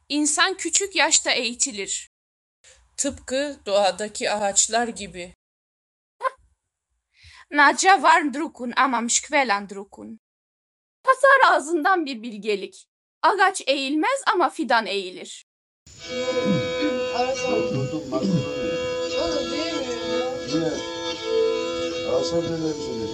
İnsan küçük yaşta eğitilir. Tıpkı doğadaki ağaçlar gibi. Nacia var drukun amam şkvelan drukun. Pazar ağzından bir bilgelik. Ağaç eğilmez ama fidan eğilir. Durdum. Oğlum değil mi ya? Niye? Asal öyle bir şey.